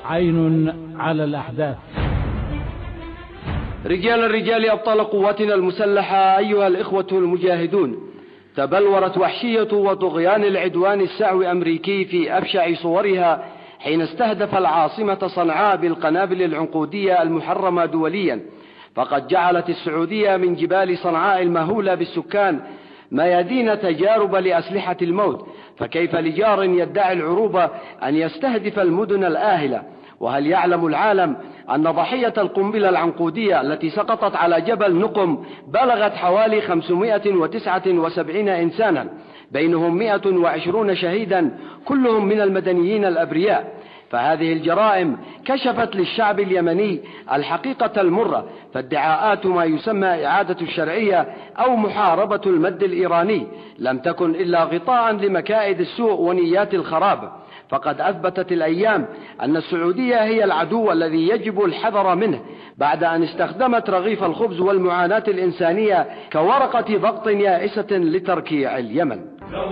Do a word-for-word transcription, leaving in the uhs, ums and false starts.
عين على الأحداث. رجال الرجال أبطال قواتنا المسلحة، أيها الإخوة المجاهدون، تبلورت وحشية وطغيان العدوان السعوي الأمريكي في أبشع صورها حين استهدف العاصمة صنعاء بالقنابل العنقودية المحرمة دوليا، فقد جعلت السعودية من جبال صنعاء المهولة بالسكان ميادين تجارب لأسلحة الموت، فكيف لجار يدعي العروبة أن يستهدف المدن الآهلة؟ وهل يعلم العالم أن ضحية القنبلة العنقودية التي سقطت على جبل نقم بلغت حوالي خمسمائة وتسعة وسبعين إنسانا، بينهم مائة وعشرون شهيدا كلهم من المدنيين الأبرياء؟ فهذه الجرائم كشفت للشعب اليمني الحقيقة المرة، فادعاءات ما يسمى إعادة الشرعية أو محاربة المد الإيراني لم تكن إلا غطاء لمكائد السوء ونيات الخراب. فقد أثبتت الأيام أن السعودية هي العدو الذي يجب الحذر منه، بعد أن استخدمت رغيف الخبز والمعاناة الإنسانية كورقة ضغط يائسة لتركيع اليمن.